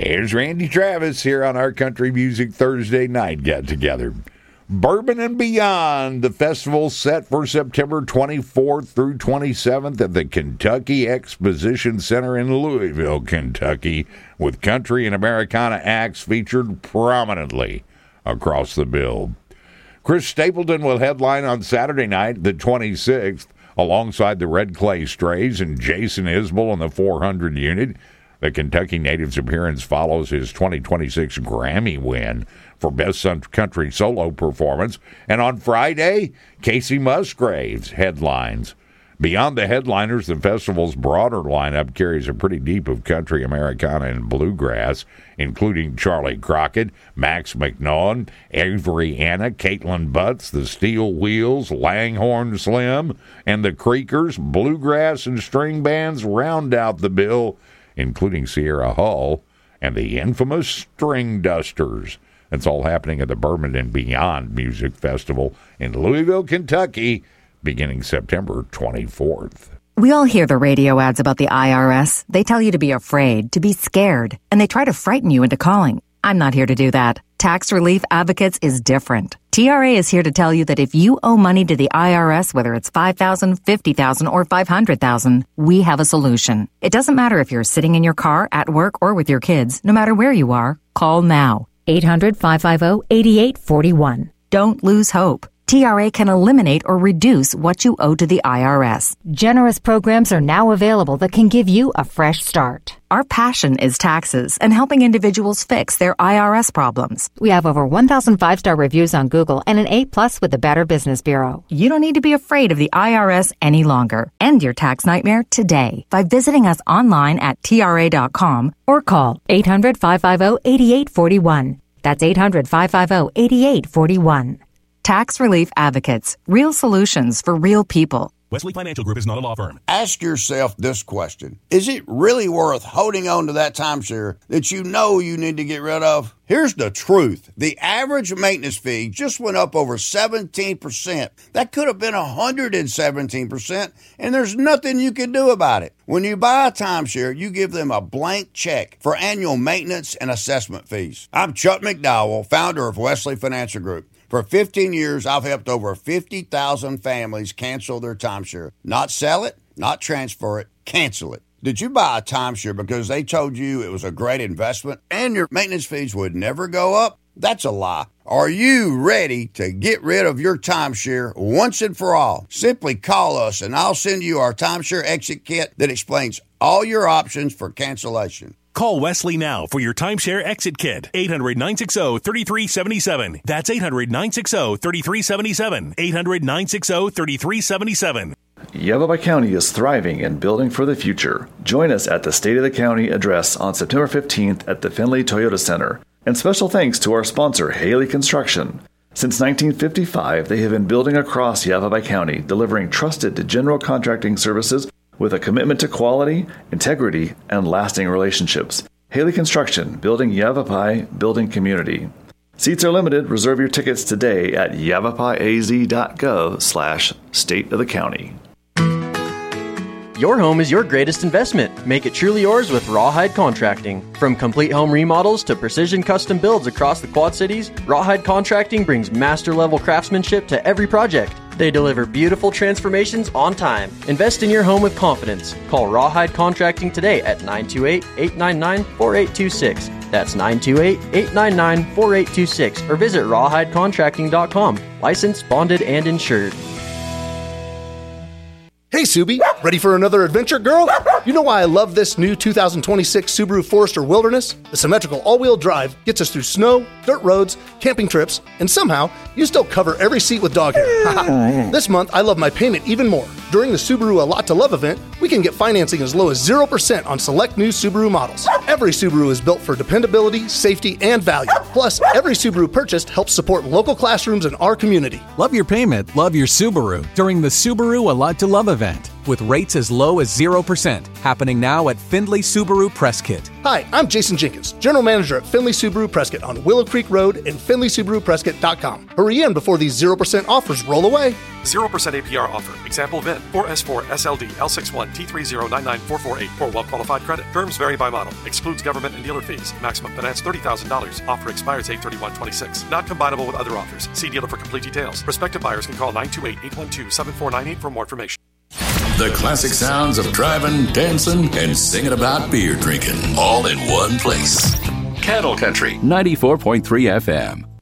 Here's Randy Travis here on our Country Music Thursday night get-together. Bourbon and Beyond, the festival set for September 24th through 27th at the Kentucky Exposition Center in Louisville, Kentucky, with country and Americana acts featured prominently across the bill. Chris Stapleton will headline on Saturday night, the 26th, alongside the Red Clay Strays and Jason Isbell on the 400 unit. The Kentucky native's appearance follows his 2026 Grammy win for Best Country Solo Performance. And on Friday, Casey Musgraves headlines. Beyond the headliners, the festival's broader lineup carries a pretty deep of country, Americana, and bluegrass, including Charlie Crockett, Max McNaughton, Avery Anna, Caitlin Butts, the Steel Wheels, Langhorne Slim, and the Creekers. Bluegrass and string bands round out the bill, including Sierra Hull and the infamous String Dusters. It's all happening at the Bourbon and Beyond Music Festival in Louisville, Kentucky, beginning September 24th. We all hear the radio ads about the IRS. They tell you to be afraid, to be scared, and they try to frighten you into calling. I'm not here to do that. Tax Relief Advocates is different. TRA is here to tell you that if you owe money to the IRS, whether it's $5,000, $50,000, or $500,000, we have a solution. It doesn't matter if you're sitting in your car, at work, or with your kids. No matter where you are, call now. 800-550-8841. Don't lose hope. TRA can eliminate or reduce what you owe to the IRS. Generous programs are now available that can give you a fresh start. Our passion is taxes and helping individuals fix their IRS problems. We have over 1,000 5-star reviews on Google and an A+ with the Better Business Bureau. You don't need to be afraid of the IRS any longer. End your tax nightmare today by visiting us online at TRA.com or call 800-550-8841. That's 800-550-8841. Tax Relief Advocates. Real solutions for real people. Wesley Financial Group is not a law firm. Ask yourself this question. Is it really worth holding on to that timeshare that you know you need to get rid of? Here's the truth. The average maintenance fee just went up over 17%. That could have been 117%, and there's nothing you can do about it. When you buy a timeshare, you give them a blank check for annual maintenance and assessment fees. I'm Chuck McDowell, founder of Wesley Financial Group. For 15 years, I've helped over 50,000 families cancel their timeshare. Not sell it, not transfer it, cancel it. Did you buy a timeshare because they told you it was a great investment and your maintenance fees would never go up? That's a lie. Are you ready to get rid of your timeshare once and for all? Simply call us and I'll send you our timeshare exit kit that explains all your options for cancellation. Call Wesley now for your timeshare exit kit. 800-960-3377. That's 800-960-3377. 800-960-3377. Yavapai County is thriving and building for the future. Join us at the State of the County address on September 15th at the Findlay Toyota Center. And special thanks to our sponsor, Haley Construction. Since 1955, they have been building across Yavapai County, delivering trusted general contracting services with a commitment to quality, integrity, and lasting relationships. Haley Construction, building Yavapai, building community. Seats are limited. Reserve your tickets today at yavapaiaz.gov/state of the county. Your home is your greatest investment. Make it truly yours with Rawhide Contracting. From complete home remodels to precision custom builds across the Quad Cities, Rawhide Contracting brings master-level craftsmanship to every project. They deliver beautiful transformations on time. Invest in your home with confidence. Call Rawhide Contracting today at 928-899-4826. That's 928-899-4826. Or visit rawhidecontracting.com. Licensed, bonded, and insured. Hey, Subi, ready for another adventure, girl? You know why I love this new 2026 Subaru Forester Wilderness? The symmetrical all-wheel drive gets us through snow, dirt roads, camping trips, and somehow you still cover every seat with dog hair. This month, I love my payment even more. During the Subaru A Lot to Love event, we can get financing as low as 0% on select new Subaru models. Every Subaru is built for dependability, safety, and value. Plus, every Subaru purchased helps support local classrooms in our community. Love your payment, love your Subaru during the Subaru A Lot to Love event. with rates as low as 0%. Happening now at Findlay Subaru Prescott. Hi, I'm Jason Jenkins, General Manager at Findlay Subaru Prescott on Willow Creek Road and FindlaySubaruPrescott.com. Hurry in before these 0% offers roll away. 0% APR offer. Example VIN 4S4 SLD L61 T3099448 for well-qualified credit. Terms vary by model. Excludes government and dealer fees. Maximum finance $30,000. Offer expires 8/31/26. Not combinable with other offers. See dealer for complete details. Prospective buyers can call 928-812-7498 for more information. The classic sounds of driving, dancing, and singing about beer drinking, all in one place. Cattle Country 94.3 FM.